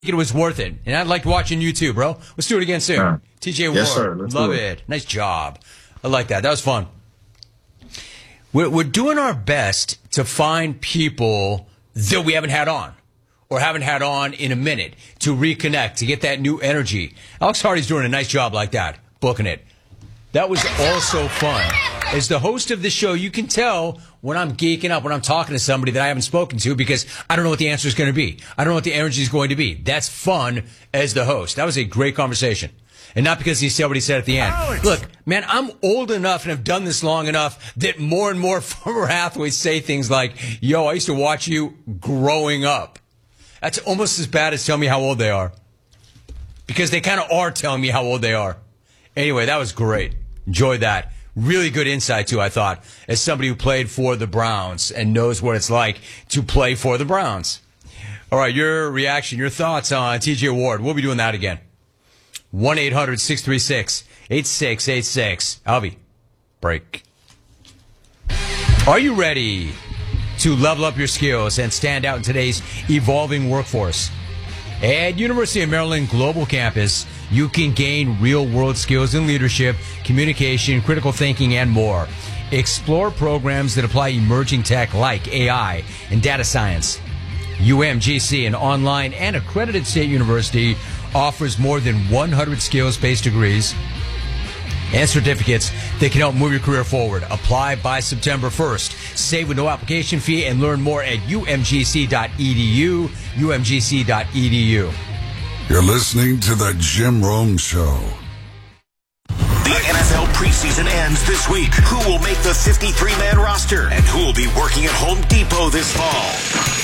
it was worth it. And I liked watching you too, bro. Let's do it again soon. TJ Ward. Yes, sir. Let's love do it. Nice job. I like that. That was fun. We're doing our best to find people that we haven't had on or haven't had on in a minute to reconnect, to get that new energy. Alex Hardy's doing a nice job like that, booking it. That was also fun. As the host of this show, you can tell when I'm geeking up, when I'm talking to somebody that I haven't spoken to because I don't know what the answer is going to be. I don't know what the energy is going to be. That's fun as the host. That was a great conversation. And not because he said what he said at the end. Alex. Look, man, I'm old enough and have done this long enough that more and more former athletes say things like, yo, I used to watch you growing up. That's almost as bad as telling me how old they are. Because they kind of are telling me how old they are. Anyway, that was great. Enjoyed that. Really good insight, too, I thought, as somebody who played for the Browns and knows what it's like to play for the Browns. All right, your reaction, your thoughts on TJ Ward. We'll be doing that again. 1-800-636-8686. Alvy, break. Are you ready to level up your skills and stand out in today's evolving workforce? At University of Maryland Global Campus, you can gain real-world skills in leadership, communication, critical thinking, and more. Explore programs that apply emerging tech like AI and data science. UMGC, an online and accredited state university, offers more than 100 skills-based degrees and certificates that can help move your career forward. Apply by September 1st. Save with no application fee and learn more at umgc.edu, umgc.edu. You're listening to The Jim Rome Show. The NFL preseason ends this week. Who will make the 53-man roster? And who will be working at Home Depot this fall?